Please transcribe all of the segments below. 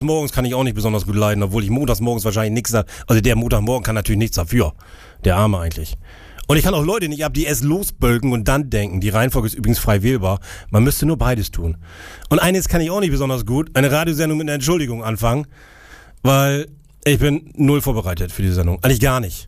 Morgens kann ich auch nicht besonders gut leiden, obwohl ich montags morgens wahrscheinlich nichts, also der Montagmorgen kann natürlich nichts dafür. Der Arme eigentlich. Und ich kann auch Leute nicht ab, die erst losbölken und dann denken. Die Reihenfolge ist übrigens frei wählbar. Man müsste nur beides tun. Und eines kann ich auch nicht besonders gut, eine Radiosendung mit einer Entschuldigung anfangen, weil ich bin null vorbereitet für die Sendung. Eigentlich gar nicht.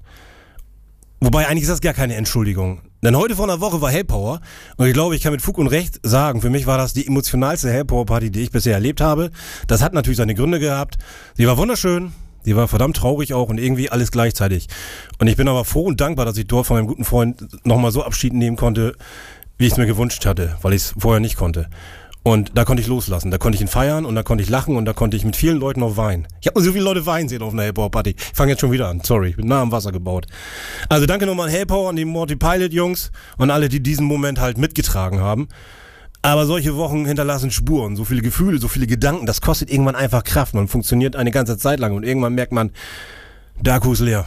Wobei eigentlich ist das gar keine Entschuldigung. Denn heute vor einer Woche war Hellpower und ich glaube, ich kann mit Fug und Recht sagen, für mich war das die emotionalste Hellpower-Party, die ich bisher erlebt habe. Das hat natürlich seine Gründe gehabt. Sie war wunderschön, sie war verdammt traurig auch und irgendwie alles gleichzeitig. Und ich bin aber froh und dankbar, dass ich dort von meinem guten Freund nochmal so Abschied nehmen konnte, wie ich es mir gewünscht hatte, weil ich es vorher nicht konnte. Und da konnte ich loslassen, da konnte ich ihn feiern und da konnte ich lachen und da konnte ich mit vielen Leuten auch weinen. Ich habe nur so viele Leute weinen sehen auf einer Hellpower-Party. Ich fange jetzt schon wieder an, sorry, ich bin nah am Wasser gebaut. Also danke nochmal an Hellpower, an die Morty Pilot-Jungs und alle, die diesen Moment halt mitgetragen haben. Aber solche Wochen hinterlassen Spuren, so viele Gefühle, so viele Gedanken, das kostet irgendwann einfach Kraft. Man funktioniert eine ganze Zeit lang und irgendwann merkt man, der Akku ist leer.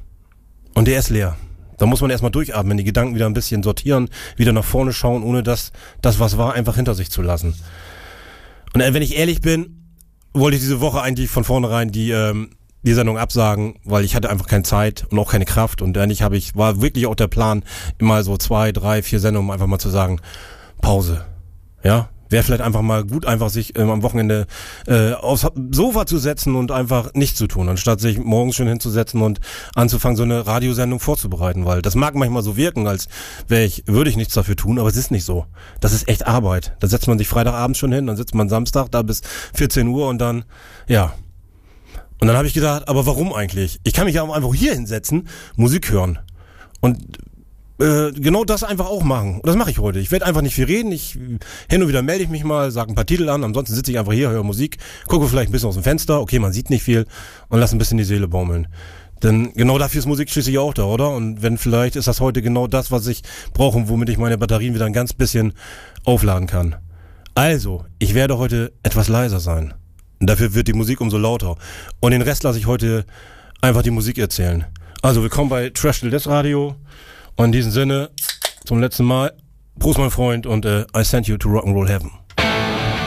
Und der ist leer. Da muss man erstmal durchatmen, die Gedanken wieder ein bisschen sortieren, wieder nach vorne schauen, ohne das, was war, einfach hinter sich zu lassen. Und wenn ich ehrlich bin, wollte ich diese Woche eigentlich von vornherein die Sendung absagen, weil ich hatte einfach keine Zeit und auch keine Kraft. Und eigentlich war wirklich auch der Plan, immer so 2, 3, 4 Sendungen einfach mal zu sagen, Pause. Ja? Wäre vielleicht einfach mal gut, einfach sich am Wochenende aufs Sofa zu setzen und einfach nichts zu tun, anstatt sich morgens schon hinzusetzen und anzufangen, so eine Radiosendung vorzubereiten, weil das mag manchmal so wirken, als würde ich nichts dafür tun, aber es ist nicht so. Das ist echt Arbeit. Da setzt man sich Freitagabend schon hin, dann sitzt man Samstag da bis 14 Uhr und dann, ja. Und dann habe ich gedacht, aber warum eigentlich? Ich kann mich ja auch einfach hier hinsetzen, Musik hören und genau das einfach auch machen. Und das mache ich heute. Ich werde einfach nicht viel reden. Hin und wieder melde ich mich mal, sage ein paar Titel an. Ansonsten sitze ich einfach hier, höre Musik, gucke vielleicht ein bisschen aus dem Fenster. Okay, man sieht nicht viel und lasse ein bisschen die Seele baumeln. Denn genau dafür ist Musik schließlich auch da, oder? Und wenn vielleicht ist das heute genau das, was ich brauche und womit ich meine Batterien wieder ein ganz bisschen aufladen kann. Also, ich werde heute etwas leiser sein. Und dafür wird die Musik umso lauter. Und den Rest lasse ich heute einfach die Musik erzählen. Also, willkommen bei Trash Till Death Radio. Und in diesem Sinne, zum letzten Mal, Prost mein Freund und I send you to Rock'n'Roll Heaven.